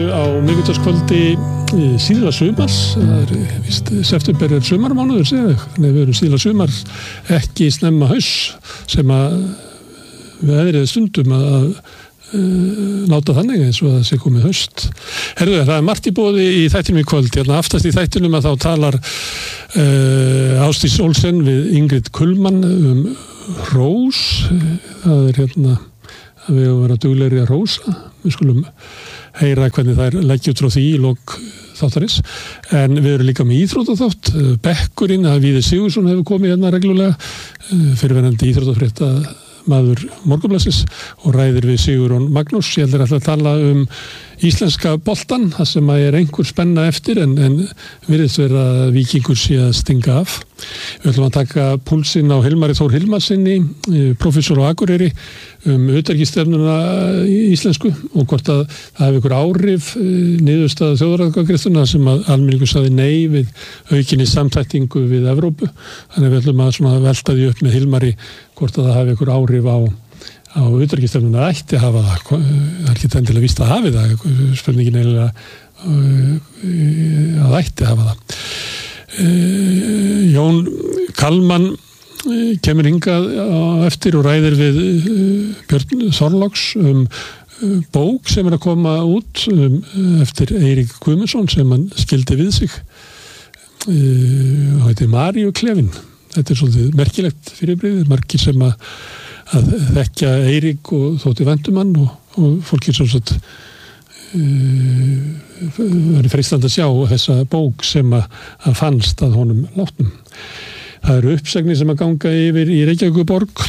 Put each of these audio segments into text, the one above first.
á miðvikudagskvöldi síðla sumars. September sumarmánuður, þannig við erum síðla sumar, ekki snemma haus sem að við veðrið stundum að láta þannig eins og það sé komið haust. Herðu, það margt í boði í þættinum í kvöld. Hérna aftast í þættinum að þá talar Ásdís Olsen við Ingrid Kullmann rós. Það hérna að við vera duglegri að rósa. Við skulum heyra hvernig þær leggja út frá því í lok þáttarins. En við erum líka með íþróttaþátt. Bekkurinn, að Víðir Sigurðsson hefur komið hérna reglulega, fyrirverandi íþróttafrétta maður Morgunblaðsins og ræðir við Sigurjón Magnús. Ég heldur alltaf að tala íslenska boltan, það sem að einhver spenna eftir en virðist vera að Víkingur sé að stinga af. Við ætlum að taka púlsinn á Hilmari Þór Hilmarssyni, prófessor á Akureyri, utanríkisstefnuna íslensku og hvort að það hefur ykkur áhrif niðurstaða þjóðaratkvæðagreiðslunnar sem að almenningur sagði nei við aukinni samþættingu við Evrópu. Þannig við ætlum að velta því upp með Hilmari hvort að það hefur ykkur áhrif á utanríkisstefnuna. Ætti að hafa það. Það er ekki endilega víst að hafi það. Spurningin eiginlega að ætti að hafa það. Jón Kalman kemur hingað á eftir og ræðir við Björn Þorláks bók sem að koma út eftir Eirík Guðmundsson sem hann skildi við sig. Það heitir Maríuklefinn. Þetta svolítið merkilegt fyrirbrigði, margir sem að þekkja Eirík og þótti væntumann og fólki sem sagt verið freistandi að sjá þessa bók sem að fannst að honum látnum. Það eru uppsagnir sem að ganga yfir í Reykjavíkurborg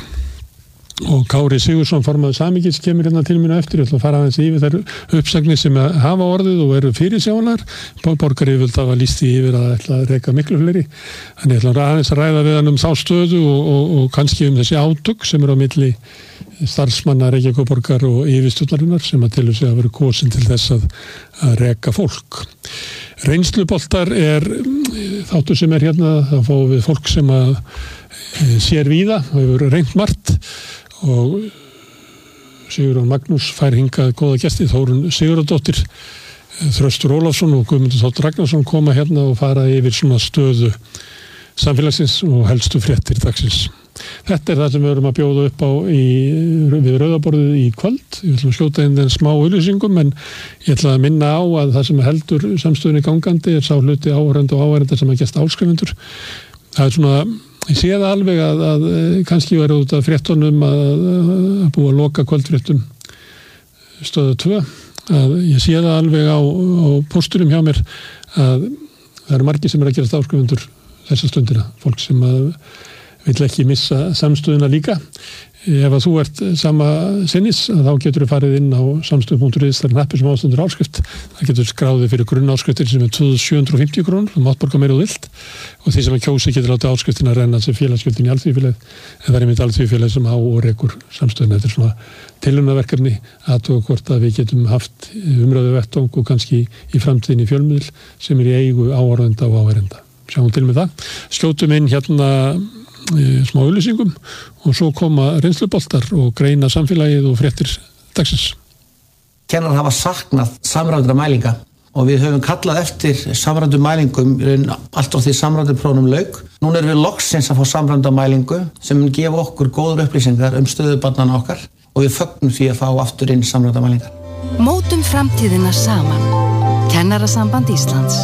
og Kári Sigurðsson formaður Samíkis kemur hérna til mínu eftir. Ég ætla að fara aðeins yfir þær uppsagnir sem að hafa orðið og eru fyrirsjáanlegar. Borgaryfirvöld hafa lýst því yfir að ætla að reka miklu fleiri. Þannig ég ætla aðeins að ræða við hann þá stöðu og kannski þessi átök sem eru á milli starfsmanna Reykjavíkurborgar og yfirstjórnarinnar sem að telur sig að vera kosin til þess að reka fólk. Reynsluboltar þáttur sem hérna, þá fáum við fólk sem að sér víða og hefur reynt margt og Sigurjón Magnús fær hingað góða gesti, Þórunn Sigurðardóttir, Þröstur Ólafsson og Guðmundur Þór Ragnarsson koma hérna og fara yfir svona stöðu samfélagsins og helstu fréttir dagsins. Þetta það sem við erum að bjóða upp á við rauðaborðið í kvöld. Ég ætla að skjóta inn den smá auglýsingum en ég ætla að minna á að það sem heldur samstöðunni gangandi sá hluti áhorfenda og áhorfenda sem að gesta áskrifundur. Það svona, ég sé það alveg að kannski verður út af fréttunum að búa að loka kvöldfréttum stöðu 2. Að ég sé það alveg á pósturum hjá mér að það eru margir sem að gerast áskrifundur þessa stundina. Fólk sem að vill ekki missa samstöðuna líka. Ef að þú ert sama sinnis, þá getur þú farið inn á samstöð.is, það hnappir sem ástendur áskrift. Það getur skráðið fyrir grunnáskriftinn sem 2.750 krónur, það mátt borga meira og vilt. Og því sem að kjósi getur látið áskriftina að renna sem félagsgjöldin í alþýðufélagið. En það er einmitt alþýðufélagið sem á og rekur samstöðuna. Þetta svona tilraunaverkefni athuga hvort að við getum haft umræðu vettvang og kannski í framtíðinni fjölmiðil sem í eigu áhorfenda og áheyrenda. Sjáum til með það. Skjótum inn hérna smá auglýsingum og svo koma reynsluboltar og greina samfélagið og fréttir dagsins. Kennarar hafa saknað samræmdra mælinga og við höfum kallað eftir samræmdum mælingum allt á því samræmduprófum lauk. Núna erum við loksins að fá samræmda mælingu sem mun gefa okkur góður upplýsingar stöðu barnanna okkar og við fögnum því að fá aftur inn samræmda mælingar. Mótum framtíðina saman. Kennarasamband Íslands.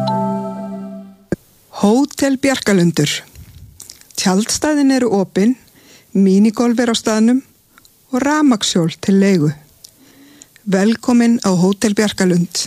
Hótel Bjarkalundur. Tjaldstæðin eru opin, mínigolf á staðnum og rafmagnshjól til leigu. Velkomin á Hótel Bjarkalund.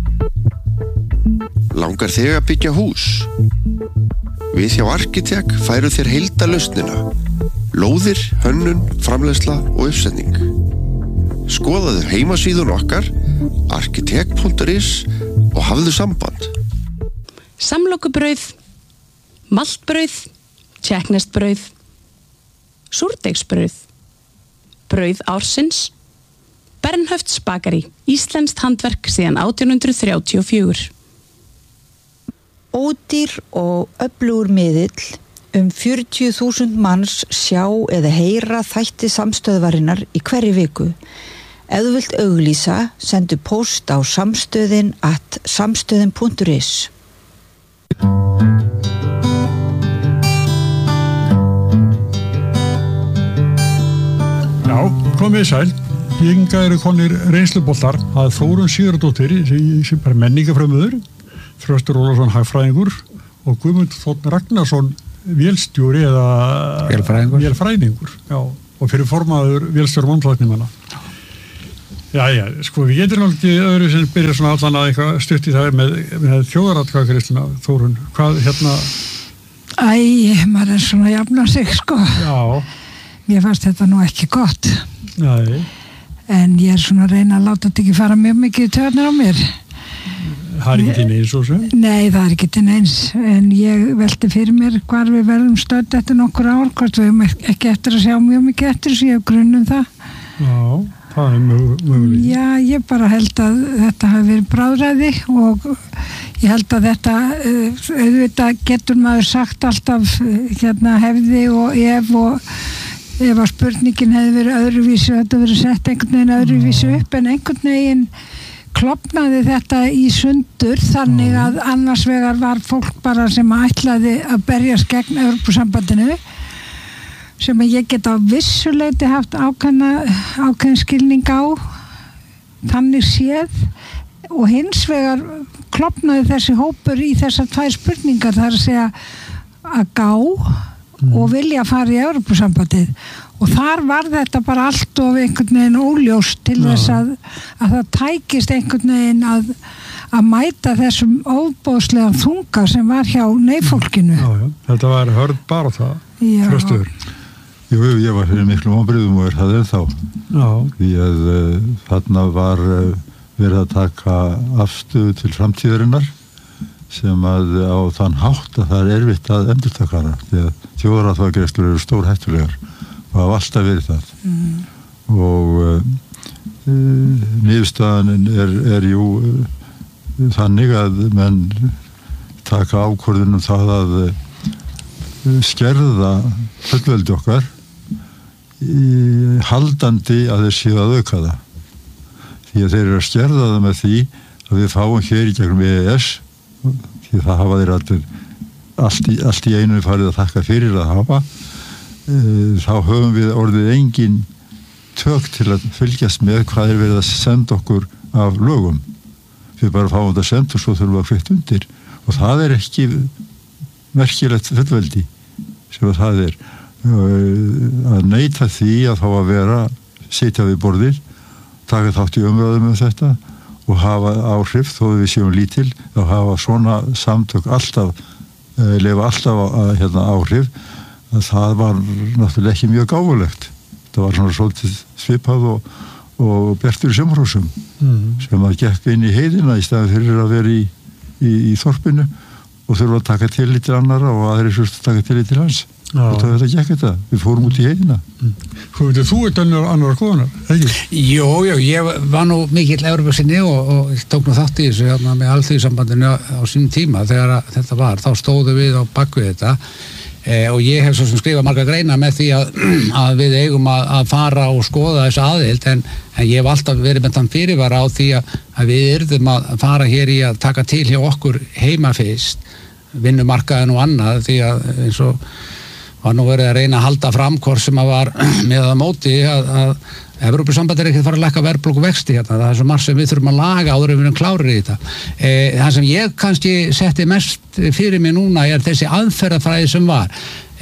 Langar þig að byggja hús? Við hjá Arkitek færu þér heildarlausnina. Lóðir, hönnun, framleiðsla og uppsetning. Skoðaðu heimasíðun okkar, arkitek.is og hafðu samband. Samlokubrauð, maltbrauð, tékkneskt-brauð, súrdeigsbrauð, brauð ársins, Bernhöfts bakari, íslenskt handverk síðan 1834. Ódýr og öflugur miðill 40.000 manns sjá eða heyra þætti samstöðvarinnar í hverri viku Ef þú vilt auglýsa, sendu póst á samstöðin@samstöðin.is. Já, komið sæl. Hingað eru konir reynsluboltar að Þórunn Sigurðardóttir sem bara menningafrömmuður, Þröstur Ólafsson hagfræðingur og Guðmund Þótt Ragnarsson vélstjóri eða vélfræðingur. Já, og fyrir formaður vélstjóra mannflæknimanna. Já, sko við getum náttúrulega öðru sem byrja svona allan að eitthvað stutt í það með þjóðaratkvæðagreiðsluna, Þórunn. Hvað maður svona jafna sig, sko. Já. Mér fannst þetta nú ekki gott. Nei. En ég svona að reyna að láta þetta ekki fara mjög mikið í taugarnar á mér. Það ekki til neins og svo? Nei, það ekki til neins. En ég velti fyrir mér hvar við verðum stödd eftir nokkur ár, hvort við höfum ekki eftir að sjá mjög mikið eftir þessu, ég hef grunn það. Já, það mögulega. Já, ég bara held að þetta hafi verið bráðræði og ég held að þetta, auðvitað getur maður sagt alltaf hefði og ef að spurningin hefði verið öðruvísu, þetta verið sett einhvern veginn öðruvísu upp, en einhvern veginn klofnaði þetta í sundur þannig að annars vegar var fólk bara sem ætlaði að berjast gegn Evrópusambandinu, sem ég get á vissuleyti haft ákveðin skilning á, þannig séð, og hins vegar klofnaði þessi hópur í þessar tvær spurningar, það er að segja að gá og vilja fara í Evrópusambandið, og þar var þetta bara allt of einhvern veginn óljóst til þess að það tækist einhvern veginn að mæta þessum óbóðslega þunga sem var hjá nei-fólkinu. Já, þetta var hörð bara það, Þröstur. Jú, ég var fyrir miklu vonbrigðum og það ennþá. Já. Því að þarna var verið að taka afstöðu til framtíðarinnar sem að á þann hátt að það erfitt að endurtaka hana, því að þjóðaratkvæðagreiðslur eru stór hættulegar og hafa alltaf verið það. Og niðurstaðan er jú þannig að menn taka ákvörðun það að skerða fullveldi okkar haldandi að þeir séu að auka það. Því að þeir eru að skerða það með því að við fáum hér í gegnum EES, því það hafa þeir allt í einu farið að þakka fyrir að hafa, þá höfum við orðið engin tök til að fylgjast með hvað verið að senda okkur af lögum. Við bara fáum þetta send og svo þurfum við að kvitt undir, og það er ekki merkilegt fullveldi sem að það er. Að neita því að fá að sitja við borðir, taka þátt í umræðum þetta og hafa áhrif, þó við séum lítil, þá hafa svona samtök alltaf, lifa alltaf áhrif, að það var náttúrulega ekki mjög gáfulegt. Það var svona svolítið svipað og bertur í sumrhúsum, sem að gekk inn í heiðina í staðin fyrir að vera í þorpinu og þurfa að taka tillit til annara og aðri þurftu að taka tillit til hans. Og þetta gekk þetta. Við fórum út í heiðina. Þú ert annar skoðunar, ekki? Jó, ég var nú mikill Evrópusinni og tók nú þátt í þessu með Alþýðusambandinu á sínum tíma þegar þetta var. Þá stóðum við á bakvið þetta og ég hef svo sem skrifað marga greina með því að við eigum að fara og skoða þessu aðild, en ég hef alltaf verið með þann fyrirvara á því að við yrðum að fara hér í að taka til hjá okkur heima fyrst, vinnumarkaðin og annað, því að eins og var nú verið að reyna að halda fram hvort sem að var með að móti að Evrópusambandið er ekki að fara að lækka verðbólgu vexti hérna, það er svo margt sem við þurfum að laga áður en við erum klárir í þetta. Það sem ég kannski setti mest fyrir mig núna er þessi aðferðafræði sem var.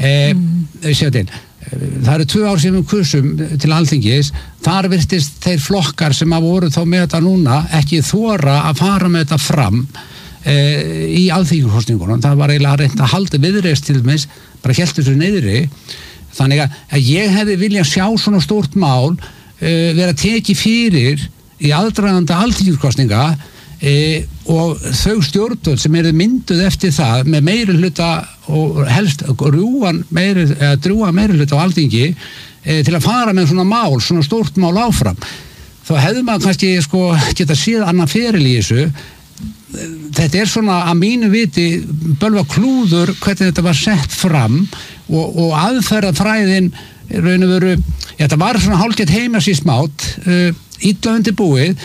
Það eru 2 ár sem við kursum til Alþingis, þar virtist þeir flokkar sem að voru þá með þetta núna ekki þora að fara með þetta fram í alþýðjukostningunum. Það var eiginlega reynt að halda viðreist til dæmis, bara hélt þessu niðri, þannig að ég hefði viljað sjá svona stórt mál vera tekið fyrir í aðdraganda alþýðjukostninga og þau stjórnvöld sem eru mynduð eftir það með meiri hluta og helst drúga meiri hluta á Alþingi til að fara með svona mál, svona stórt mál áfram. Þá hefði maður kannski geta séð annan feril í þessu. Þetta er svona að mínu viti bölva klúður hvernig þetta var sett fram og aðferðafræðin raun og veru, þetta var svona hálfgett heimasísmát illa undirbúið,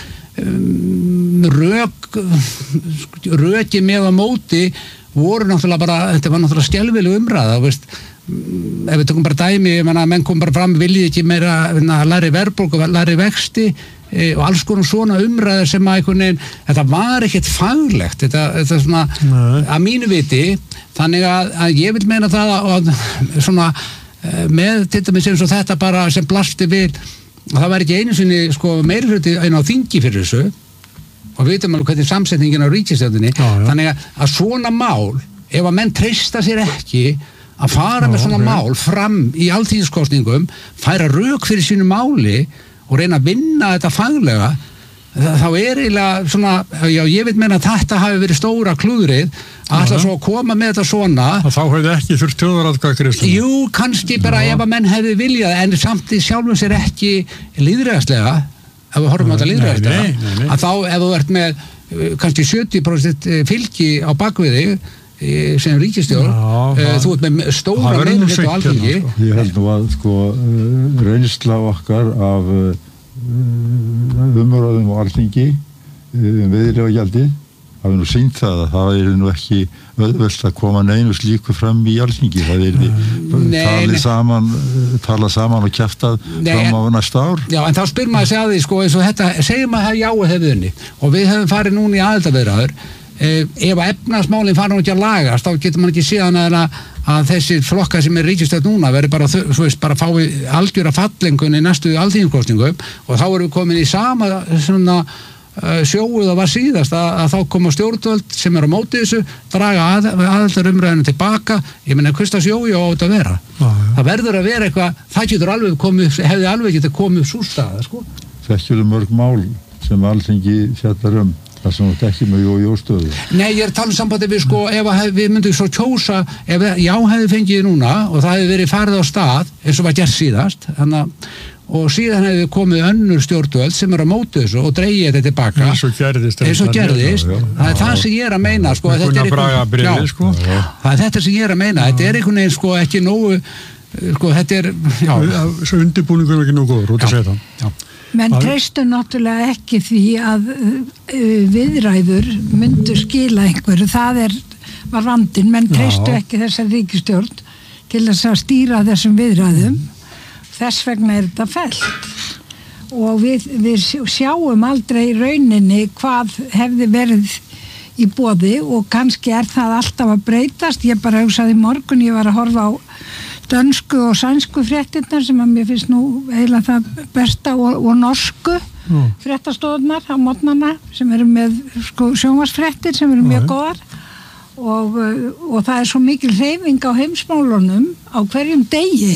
röki með á móti voru náttúrulega bara, þetta var náttúrulega skelfileg umræða, veist, ef við tökum bara dæmi, menn kom bara fram, viljið ekki meira læri verðbólgu, læri vexti og alls konar svona umræður sem að einhvern veginn, þetta var ekkert faglegt, þetta svona að mínu viti, þannig að ég vil meina það að svona með til dæmis eins og þetta bara sem blasti við, það var ekki einu sinni sko meirihluti einu á þingi fyrir þessu og við veitum alveg hvernig samsetningin á ríkisstjórninni, þannig að svona mál, ef að menn treysta sér ekki að fara með svona mál fram í alþýðiskosningum, færa rök fyrir sínu máli og reyna að vinna þetta faglega, þá eiginlega svona, já ég veit meina að þetta hafi verið stóra klúðrið alltaf svo að koma með þetta svona og þá hefði ekki þurft þjóðaratkvæðagreiðslu. Jú, kannski bara ef að menn hefði viljað en samt í sjálfum sér ekki lýðræðislega, ef við horfum á þetta lýðræðislega, að þá ef þú ert með kannski 70% fylgi á bakviði sem ríkisstjórn, þú ert með stóra meirihluta á Alþingi. Ég held nú að sko reynsla okkar af umræðum á Alþingi veiðileyfagjaldi hafi nú sýnt það að það er nú ekki auðvelt að koma neinu slíku fram í Alþingi, það er tala saman og kjaftað fram á næsta ár. Já, en þá spyr maður sig að því sko eins og þetta, segjum maður að jáu hefði unni og við hefum farið núna í aðildarviðræður, ef að efnahagsmálin fara nú ekki að lagast, þá getur maður ekki síðan að þessir flokkar sem er ríkisstjórn núna verður bara, þú veist, bara fái algjöra fallengun í næstu alþýðiskosningum og þá erum við komin í sama svona sjóuð að var síðast að þá koma stjórnvöld sem er á móti þessu, draga aðildarumræðinu tilbaka, ég meina hvers það sjóu á þetta að vera. Það verður að vera eitthvað, það getur alveg komið, hefði alveg getið komið svo staða, sko. Þetta eru mörg mál sem Alþingi fjallar það sem þetta ekki með jóstöðu. Nei, ég er talað sambandi við sko, ef við myndum svo kjósa, ef já hefði fengið núna og það hefði verið farið á stað eins og var gert síðast, og síðan hefði komið önnur stjórnvöld sem er á móti þessu og dreigið þetta tilbaka eins og gerðist, það er það sem ég er að meina sko, það er þetta sem ég er að meina, þetta er einhvern veginn sko ekki nógu sko, þetta er svo undirbúningur er ekki nógu góður út að segja það. Menn treystu náttúrulega ekki því að viðræður myndu skila einhverju, það var vandinn, menn treystu ekki þessar ríkisstjórn til þess að stýra þessum viðræðum, þess vegna er þetta fellt og við sjáum aldrei í rauninni hvað hefði verið í boði og kannski er það alltaf að breytast, ég bara hugsaði í morgun, ég var að horfa á dönsku og sænsku fréttirnar sem að mér finnst nú eiginlega það besta og norsku fréttastofurnar á morgnana sem eru með sko, sjónvarpsfréttir sem eru mjög góðar og það er svo mikil hreyfing á heimsmálunum á hverjum degi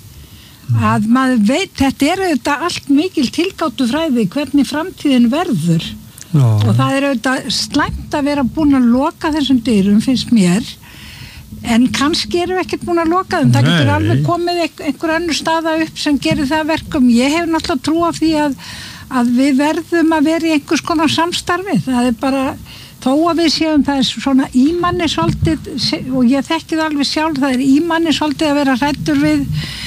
að maður veit, þetta er auðvitað allt mikil tilgáttu fræði hvernig framtíðin verður og það er auðvitað slæmt að vera búin að loka þessum dyrum finnst mér. En kannski erum við ekkert búin að loka þeim, það getur alveg komið einhver önnur staða upp sem gerir það verkum. Ég hef náttúrulega trú af því að við verðum að vera í einhvers konar samstarfi, það er bara, þó að við séum það er svona ímanni svolítið, og ég þekki það alveg sjálf, það er ímanni svolítið að vera hræddur við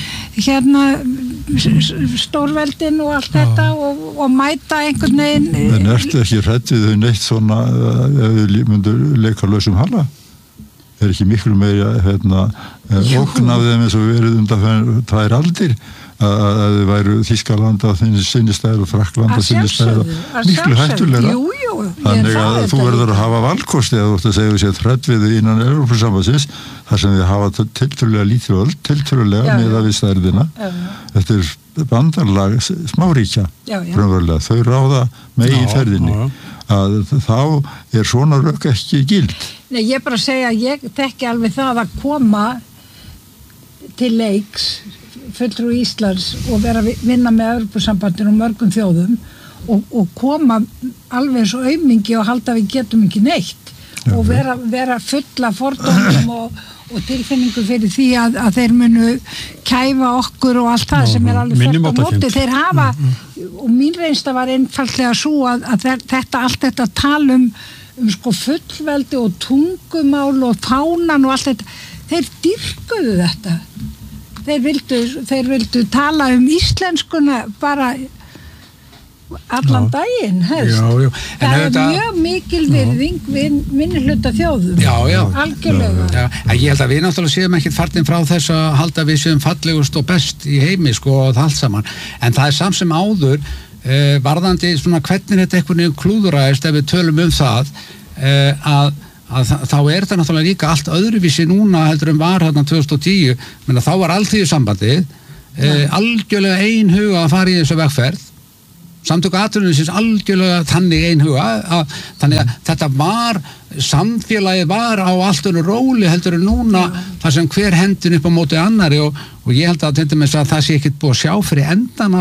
stórveldin og allt þetta og mæta einhvern veginn. En ertu ekki hræddið þau neitt svona ef við myndur leika lausum hala? Er ekki miklu meira ógn af þeim eins og verið undan 2 aldir að þau væru Þýskaland á sinni stæð og Frakkland á sinni stæð miklu hættulegra. Þannig að þú verður að hafa valkosti eða þú ætti að segja sér þrætt við innan Evrópusambandsins þar sem þið hafa tiltölulega lítið völd, tiltölulega með að við stærðina. Þetta er bandarlag smáríkja, raunverulega. Þau ráða með í ferðinni. Að þá er svona rök ekki gild. Nei, ég bara segja að ég þekki alveg það að koma til leiks fulltrúi Íslands og vera að vinna með Evrópusambandinu og mörgum þjóðum og koma alveg svo aumingi og halda við getum ekki neitt og vera fulla fordómum og tilfinningu fyrir því að þeir munu kæfa okkur og allt það sem er alveg þvert á móti. Þeir hafa, og mín reynsla var einfaldlega svo að allt þetta talum sko fullveldi og tungumál og fánan og allt þetta, þeir dýrkuðu þetta. Þeir vildu tala íslenskuna bara allan daginn helst. Já. Það mjög mikil virðing við minnihluta þjóðum. Já. Algjörlega. Já, en ég held að við náttúrulega séum ekkert farnir frá þess að halda við séum fallegust og best í heimi, sko, og allt saman. En það samt sem áður, varðandi svona hvernig þetta einhvern veginn klúðuraðist ef við tölum það, að þá þetta náttúrulega líka allt öðruvísi núna heldur var þarna 2010, menn að þá var Alþýðusambandið algjörlega einhuga að fara í þessu vegferð, samtök atvinnulífsins algjörlega þannig einhuga, þannig að þetta samfélagið var á allt öðru róli heldur en núna, þar sem hver hendin upp á móti annari og ég held að það sé ekkert búið að sjá fyrir endan á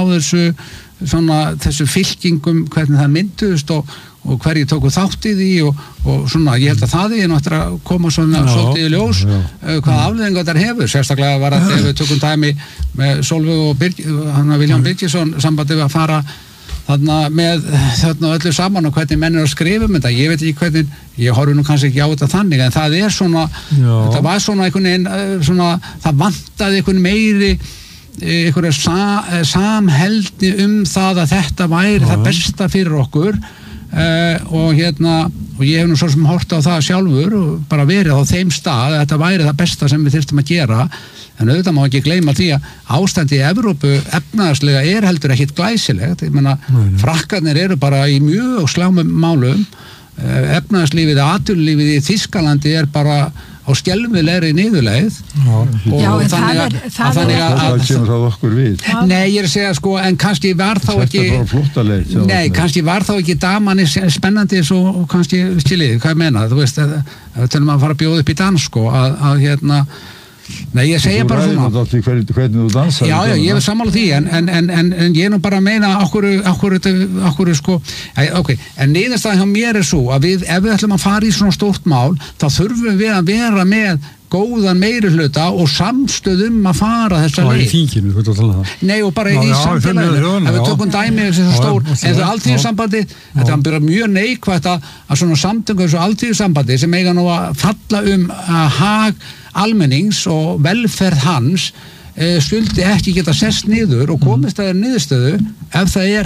þessu fylkingum, hvernig það mynduðust og hverju tóku þátt í því og svona, ég held að það er eftir að koma svona svolítið í ljós hvaða afleiðingar þetta hefur, sérstaklega var að ef við tökum dæmi með Sólveig og Vilhjálm Birgisson sambandi við að fara þarna með öllu saman og hvernig menn að skrifa þetta, ég veit ekki hvernig, ég horfi nú kannski ekki á þetta þannig, en það svona, þetta var svona einhvern veginn, svona, það vantaði einhvern meiri einhverja samheldni það að þetta væri það besta fyrir okkur og ég hef nú svo sem hort á það sjálfur og bara verið á þeim stað að þetta væri það besta sem við þyrftum að gera, en auðvitað má ekki gleyma því að ástandi í Evrópu efnahagslega heldur ekkit glæsilegt, ég meina frakkarnir eru bara í mjög slæmum málum, efnahagslífið, atvinnulífið í Þýskalandi bara á skelfilegri niðurleið og þannig að það kemur það okkur við. Nei, ég er að segja sko, en kannski var þá ekki kannski var þá ekki damanni spennandi eins og kannski stilið, hvað ég meina, þú veist til maður að fara að bjóða upp í dans sko, að nei, ég segja bara svona hvernig þú dansar já, ég er sammála því en ég nú bara að meina okkur sko en niðurstaðan hjá mér svo að ef við ætlum að fara í svona stórt mál þá þurfum við að vera með góðan meirihluta og samstöð að fara þessa leið. Í þinginu, þú veit að tala það. Nei, og bara í samfélaginu. Ef við tökum dæmi þessi svo stór, en það Alþýðusambandi, þetta er mjög neikvægt að svona samtökum þessu Alþýðusambandi sem eiga nú að falla hag almennings og velferð hans skuldi ekki geta sest niður og komist að niðurstöðu ef það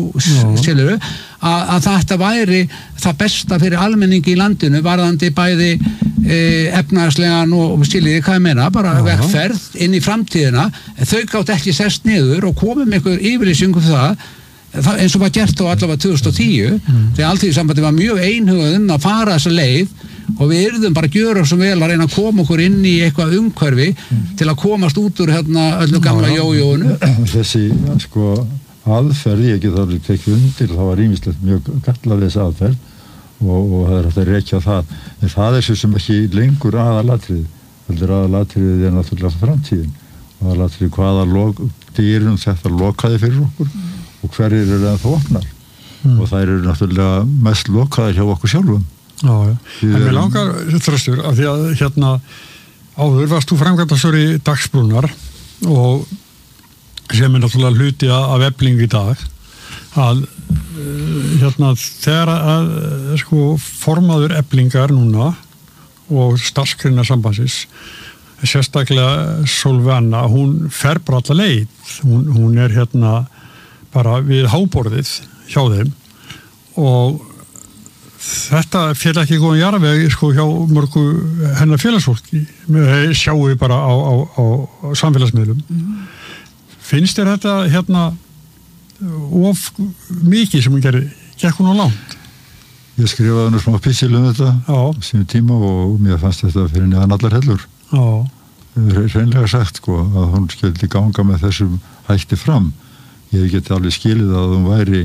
svo að þetta væri það besta fyrir almenningi í landinu varðandi bæði efnahagslegan og skiljiði hvað ég meina, bara vegferð inn í framtíðina, þau gátt ekki sest niður og komið með ykkur yfirlýsingu það eins og var gert á allavega 2010 þegar Alþýðusambandið var mjög einhugað að fara þessa leið og við yrðum bara að gjöra svo vel að reyna að koma okkur inn í eitthvað umhverfi til að komast út úr öllu gamla jójónu. Þessi sko aðferð, ég get alveg tekið undir, það var ýmislegt mjög gallað þessi aðferð og það hægt að rekja það, en það svo sem ekki lengur aðalatrið, heldur aðalatrið náttúrulega framtíðin, aðalatrið hvaða dýrum þetta lokaði fyrir okkur og hverjir eru það opnar og þær eru náttúrulega mest lokaðir hjá okkur sjálfum. Já. En mér langar Þröstur af því að áður varst þú framkvæmdastjóri Dagsbrúnar og sem náttúrulega hluti af Efling í dag að þegar að sko formaður Eflingar núna og starfsgreinasambandsins sérstaklega Sólveig Anna, hún fer bara alla leið, hún er bara við háborðið hjá þeim og þetta fél ekki góðan jarðveg sko hjá mörgu hennar félagsfólki sjáum við bara á samfélagsmiðlum. Finnst þér þetta of mikið sem hún gerði, gekk hún á langt? Ég skrifaði nú smá pissil þetta á sínum tíma og mér fannst þetta fyrir neðan allar hellur. Hreinlega sagt sko að hún skildi ganga með þessum hætti fram. Ég geti alveg skilið að hún væri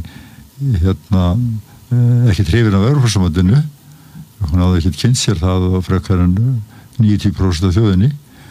ekki hrifin af Evrópussambandinu, hún hafði ekkert kynnt sér það og frekar en 90% af þjóðinni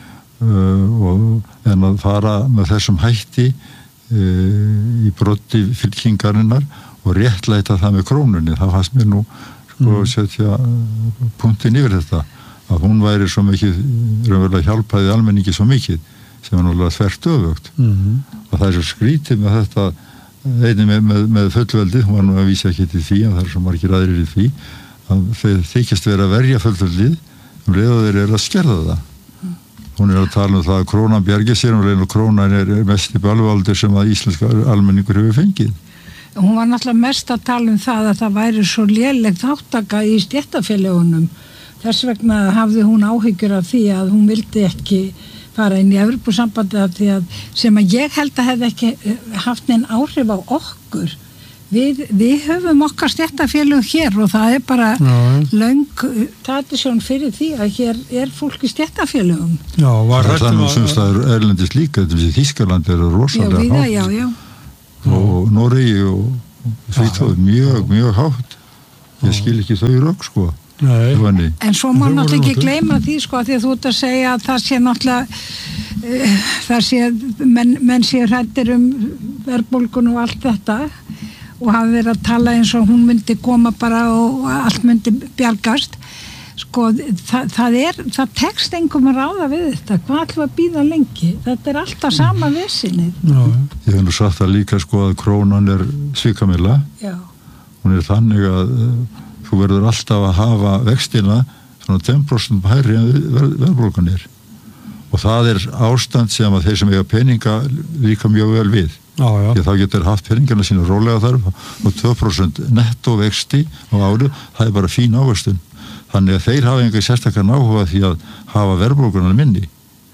en að fara með þessum hætti í broddi fylkingarinnar og réttlæta það með krónunni, það fannst mér nú sko setja punktinn yfir þetta að hún væri svo mikið raunverulega hjálpaði almenningi svo mikið sem var náttúrulega þvert öfugt og það svo skrítið með þetta einnig með fullveldið, hún var nú að vísa ekki til því en það svo margir aðrir í því að þeir þykjast vera að verja fullveldið leið og þeir eru að skerða það hún að tala það að krónan bjargi sér og krónan mest í bölvaldur sem að íslenska almenningur hefur fengið. Hún var náttúrulega mest að tala það að það væri svo léleg þáttaka í stéttarfélögunum. Þess vegna hafði hún áhyggjur af því að hún vildi ekki fara inn í Evrópusambandið af því að sem að ég held að hefði ekki haft neinn áhrif á okkur. Við höfum okkar stéttarfélög hér og það bara löng tradisjón fyrir því að hér fólk í stéttarfélögum. Já, var það sumstaðar erlendis líka, Þýskaland rosalega hátt. Já. Og Noregi og Svíþjóð mjög hátt. Ég skil ekki þau rögg, sko. Nei. En svo má náttúrulega ekki gleyma því, sko, því að þú ert að segja að það sé náttúrulega, það sé, menn sé hræddir verðbólgun og allt þetta og hafi verið að tala eins og hún myndi koma bara og allt myndi bjargast. Sko, það tekst engum að ráða við þetta. Hvað ætlum að bíða lengi? Þetta alltaf sama vesinni. Ég hef nú sagt það líka, sko, að krónan svikamilla. Já. Hún þannig að þú verður alltaf að hafa vextina svona 10% hærri en verðbólgan og það ástand sem að þeir sem eiga peninga líka mjög vel við. Því þá getur haft peningana sína rólega þar og 2% netto vexti á árið, það bara fín ávöxtun. Þannig að þeir hafa enga sérstaklega áhuga því að hafa verðbólguna minni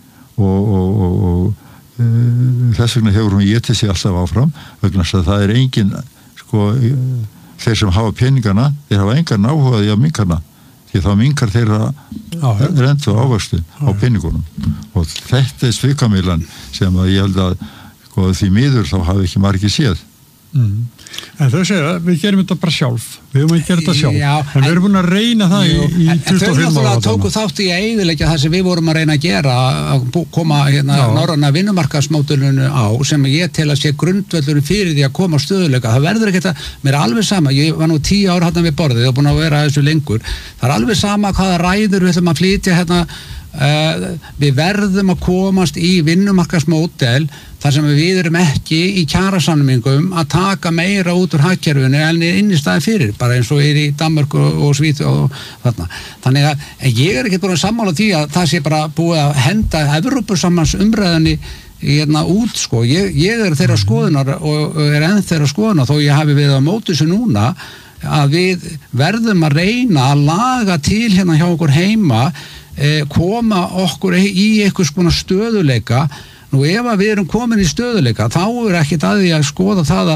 og þess vegna hefur hún étið sig alltaf áfram vegna þess að það engin, sko, þeir sem hafa peningana, þeir hafa engan áhuga því að minkana, því þá minkar þeirra rentu ávöxtu á peningunum og þetta svikamílan sem að ég held að, sko, því miður þá hafi ekki margir séð. En þau segja, við gerum þetta bara sjálf, við höfum að gera þetta sjálf. Já, en við erum búin að reyna það í 25 ára. En þau náttúrulega tóku þátt í að eyðileggja það sem við vorum að reyna að gera, að koma norræna vinnumarkaðsmódelinu á, sem ég tel að sé grundvöllurinn fyrir því að koma stöðuleika. Það verður ekki þetta, mér alveg sama, ég var nú 10 ár hérna við borðið og búin að vera þessu lengur. Það alveg sama hvaða ræður við ætlum að flytja hérna. Við verðum að komast í vinnumarkaðsmódel þar sem við erum ekki í kjarasamningum að taka meira út úr hagkerfinu en inn í staði fyrir, bara eins og í Danmörku og Svíþjóð og þarna. Þannig að ég ekki búin að sammála því að það sé bara búið að henda Evrópusambands umræðinni út, sko. Ég þeirra skoðunar og enn þeirra skoðunar þó ég hafi verið á móti þessu núna að við verðum að reyna að laga til hérna hjá okkur heima koma okkur í einhvers konar stöðuleika. Nú ef að við erum komin í stöðuleika þá ekkert að því að skoða það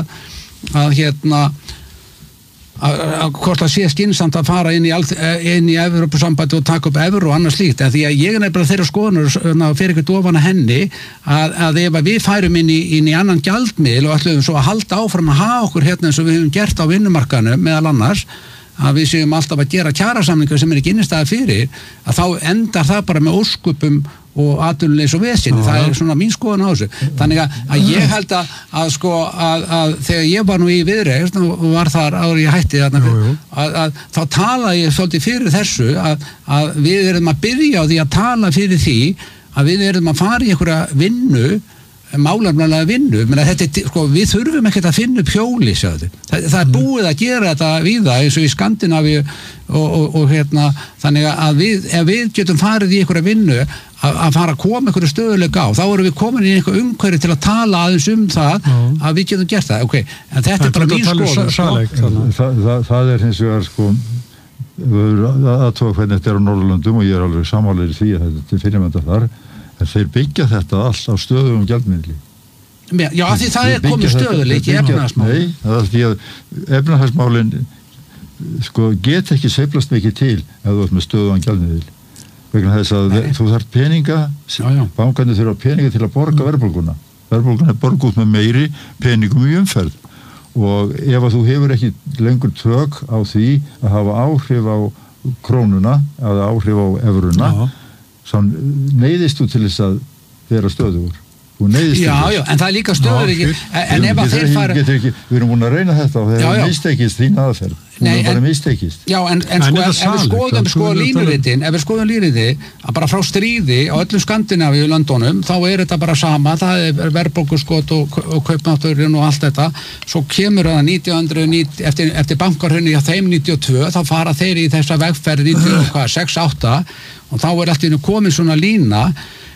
að hvort það sé skynsamt að fara inn í Evrópusambandi og taka upp evru og annað slíkt, því að ég bara þeirra skoðunar fyrir ekkert ofan að henni að ef að við færum inn í annan gjaldmiðil og ætlum svo að halda áfram að hafa okkur hérna eins og við höfum gert á vinnumarkaðnum meðal annars, að við séum alltaf að gera kjarasamningar sem ekki innistæða fyrir, að þá endar það bara með óskupum og atvinnulegs og vesinni. Það svona mín skoðun á þessu. Þannig að ég held að þegar ég var nú í Viðreisn og var þar áður ég hætti að þá talaði ég svolítið fyrir þessu að við erum að byrja á því að tala fyrir því að við erum að fara í einhverja vinnu, málefnalega vinnu. Við þurfum ekkert að finna upp hjóli, það búið að gera þetta víða eins og í Skandinavíu og hérna, þannig að ef við getum farið í einhverja vinnu að fara að koma einhverju stöðuleika á, þá erum við komin í einhver umhverfi til að tala aðeins það að við getum gert það. En þetta bara mín skoðun. Það hins vegar, sko, aðtóa hvernig þetta á Norðurlöndum og ég alveg sammálaður í því að þetta fyrirmynda þar, en þeir byggja þetta allt á stöðugum gjaldmiðli. Já, af því það komið stöðuleiki í efnahagsmálin. Nei, það því að efnahagsmálin, sko, get ekki sveiflast mikið til ef þú ert með stöðugan gjaldmiðil. Vegna þess að þú þarf peninga, bankarnir þurfa peninga til að borga verðbólguna. Verðbólguna borga út með meiri peningum í umferð. Og ef að þú hefur ekki lengur tök á því að hafa áhrif á krónuna eða áhrif á evruna, svo neyðist þú til þess að vera stöðugur. Já, en það líka stöður ekki. En ef að þeir fara... Við erum búin að reyna þetta og þeir eru mistekist þín aðferð. Hún er bara mistekist. Já, en sko, ef við skoðum línuritin, að bara frá stríði á öllum Skandinavíu löndunum, þá þetta bara sama, það verðbólguskot og kaupmátturinn og allt þetta. Svo kemur það 1990, eftir bankarhrunni á þeim 92, þá fara þeir í þessa vegferð 96-8 og þá alltaf komin svona lína.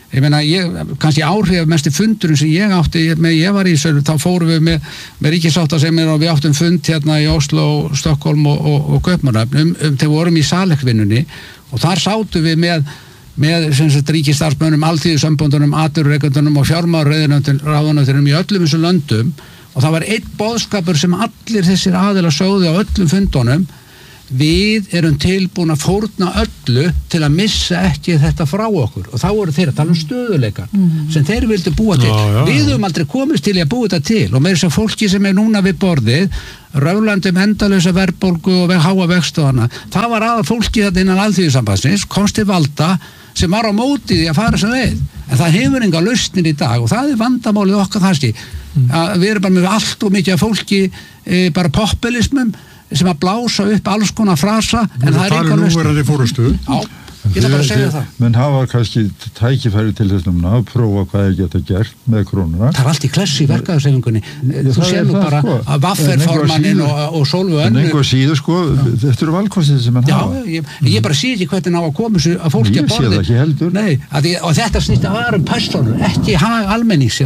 ég meina, kannski áhrifamesti fundurinn sem ég átti ég var í þessu, þá fórum við með ríkissáttasemjara og við áttum fund hérna í Oslo, Stockholm og Kaupmannahöfn þegar vorum í Salekvinnunni og þar sátum við með sem sagt ríkisstarfsmönnum, alþýðusamböndunum, atvinnurekendunum og fjármálaráðuneytunum í öllum þessum löndum og það var einn boðskapur sem allir þessir aðilar sögðu á öllum fundunum við erum tilbúin að fórna öllu til að missa ekki þetta frá okkur og þá voru þeir að tala stöðuleika sem þeir vildu búa til við höfum aldrei komist til að búa þetta til og með þess að fólki sem núna við borðið röflandum endalausa verðbólgu og háa vexti og hana það var aðal fólki þetta innan alþýðusambandsins komst til valda sem var á móti því að fara þessa leið en það hefur enga lausnir í dag og það vandamálið okkar kannski að við erum bara með allt og mikið af fólki bara populismum sem að blása upp alls konar frasa en það enga lausnir ég ætla bara að segja það menn hafa kannski tækifæri til þess að prófa hvað geta gert með krónuna það allt í klessi í verkefnishreyfingunni þú sér nú bara að Vafferformannin og Sólveig Önnu en einhver síður þetta eru valkostið sem menn hafa ég bara sé ekki hvernig á að koma þessu að fólki að borði ég sé það ekki heldur og þetta snýst að varum persónur ekki hag almennings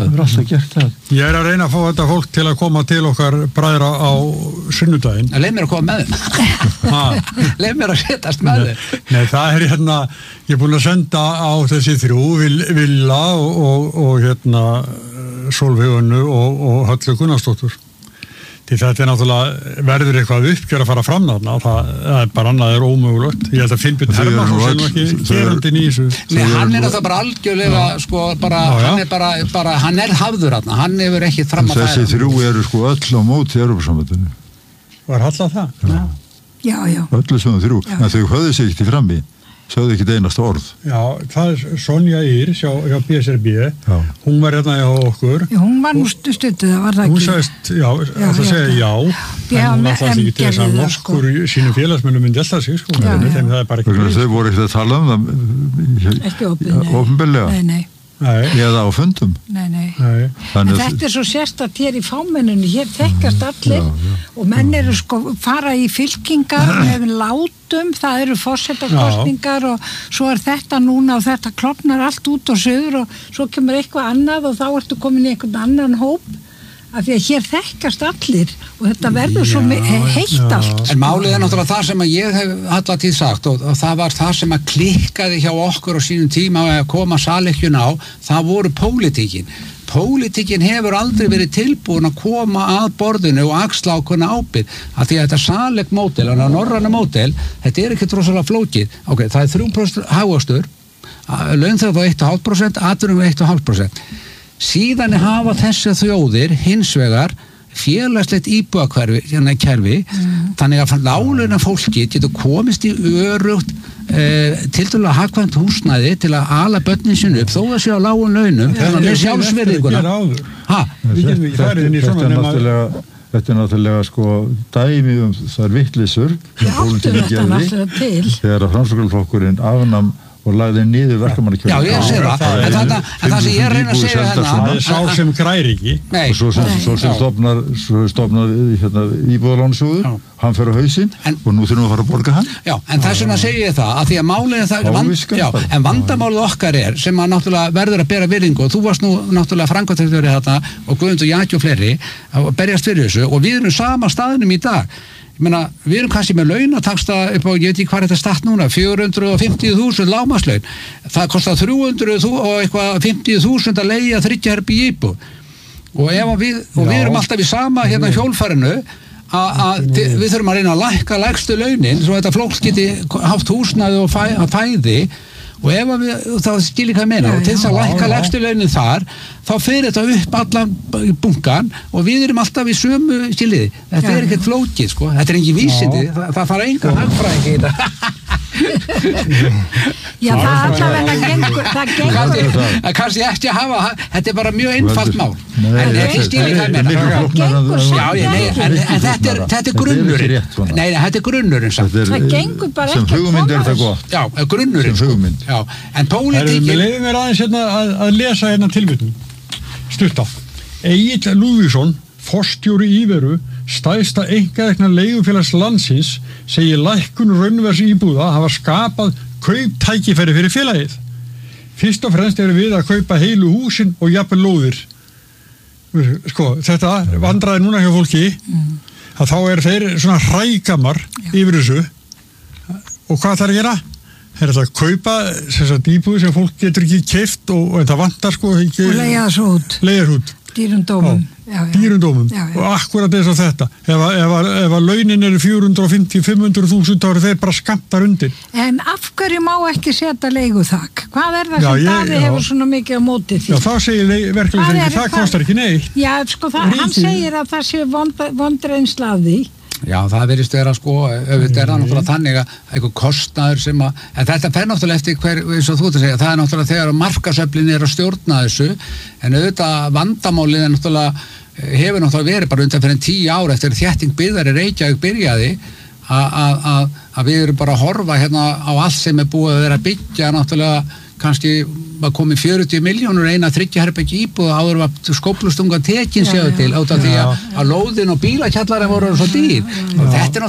ég að reyna að fá þetta fólk til að koma til okkar bræðra á sunnudaginn leið mér að koma með þeim leið mér að setjast með þeim nei það hérna ég er búin að senda á þessi þrjú Villa og hérna Sólveig Önnu og Höllu Gunnarsdóttur því þetta náttúrulega verður eitthvað uppgjör að fara fram þarna það er bara annað ómögulegt ég held að Finnbjörn Hermannsson sé nú ekki gerandinn í þessu nei, hann náttúrulega bara algjörlega sko bara, hann er bara hann er hafður hann hefur ekki fram að færa þessi þrjú eru sko öll á móti Evrópusambandinu var Halla það? já öllu sem þrjú en þau höfðu sig ekki frammi sögðu ekki einast orð já, það er Sonja Ír hjá BSRB hún var hérna hjá okkur hún var nú stundið, það var það ekki hún sagðist, það segja en hún alltaf ekki til þess að norskur sínum félagsmönnum myndi alltaf sig sko það er bara ekki þau voru ekkert að tala það ekki opinberlega nei eða á fundum nei. En þetta er svo sérstakt hér í fámennunni hér þekkast allir og menn eru sko fara í fylkingar með látum, það eru forsetakostningar og svo er þetta núna og þetta klofnar allt út og sögur og svo kemur eitthvað annað og þá ertu komin í einhvern annan hóp af því að hér þekkast allir og þetta verður svo heitt allt. En málið er náttúrulega það sem að ég hef alla tíð sagt og það var það sem að klikkaði hjá okkur á sínum tíma að koma salekkjun á, það voru pólitíkin. Pólitíkin hefur aldrei verið tilbúin að koma að borðinu og axla ákveðna ábyrgð af því að þetta salekkmódel, þannig að norræna módel, þetta er ekki rosalega flókið. Ok, það er 3% hagvöxtur, launþjóð var 1,5%, atvinnum var 1,5%. Síðan hafa þessi þjóðir hins vegar félagslegt íbúðakerfi þannig að láglauna fólki getur komist í örugt tiltölulega hagkvæmt húsnæði til að ala börnin sinni upp þó að sé á lágum launum þannig með sjálfsvirðinguna Þetta er náttúrulega sko dæmi þær vitleysurþegar að Framsóknarflokkurinn afnam og lagði niður verkamannakjörið. Já, ég sé það. En það sem ég reyna að segja það er sá sem græri ekki. Og svo sem stofnar íbúðalánsjóður, hann fer á hausinn og nú þurfum við að fara að borga hann. Já, en þess vegna segi ég það, að því að málið en vandamálið okkar er, sem að náttúrulega verður að bera virðingu, og þú varst nú náttúrulega framkvæmdastjóri þarna, og Guðmundur Jaki og fleiri, að berjast fyrir þessu, og við erum sama staðnum í dag. Ég meina, við erum kannski með launataksta upp á, ég veit ekki hvað þetta statt núna, 450.000 lágmarkslaun. Það kostar 350.000 að leigja 3 herbergja íbúð. Og við erum alltaf í sama hérna hjólfarinu að við þurfum að reyna að lækka lægstu launin svo þetta fólk geti haft húsnæði og fæði og ef þá skilur hvað ég meina og til þess að lækka lægstu launin þar þá fer þetta upp allan bunkan og við erum alltaf í sömu skiliði þetta er ekkert flókið sko þetta er engin vísindi, það fara enga hagfræðing í þetta Já, það gengur kannski ekki að hafa þetta er bara mjög einfalt mál en ekki skilur hvað ég meina en þetta er grunnurinn nei, þetta er grunnurinn það gengur bara ekki sem hugmynd er þetta gott já, grunnurinn en pólitíkin við leiðum mér aðeins hérna að lesa hérna tilvitnum stutta Egill Lúðvíksson, forstjóri Íveru stærsta einkarekna leigufélags landsins segir lækkun raunvers íbúða hafa skapað kauptækifæri fyrir félagið fyrst og fremst erum við að kaupa heilu húsin og jafnvel lóðir. Sko, þetta vandraði núna hjá fólki að þá þeir svona hrægamar yfir þessu og hvað þarf að gera? Þeir ætla að kaupa þessar íbúðir sem fólk getur ekki keypt og þetta vantar sko ekki. Og leiða þessu út. Leiða út. Dýrum dómum. Dýrum dómum. Og akkurat eins og þetta. Ef að launin eru 450-500.000 þá eru þeir bara skammtar undir. En af hverju má ekki setja leiguþak? Hvað það sem Daði hefur svona mikið á móti því? Já, þá segir verkefnisleiki, það kostar ekki neitt. Já, sko, hann segir að það sé vondreynsla af því. Já, það verðist vera sko, auðvitað það náttúrulega þannig að einhver kostnaður sem að, en þetta fer náttúrulega eftir hver, eins og þú ert að segja, það náttúrulega þegar markasöflin að stjórna þessu, en auðvitað vandamálið hefur náttúrulega verið bara undan fyrir 10 ár eftir þétting byggðar í Reykjavík byrjaði að við erum bara að horfa hérna á allt sem búið að vera að byggja náttúrulega kannski var komið 40 milljónur eina 3 herbergi íbúð áður var skóplustunga tekin séu til át af því að lóðin og bílakjallara voru svo dýr og þetta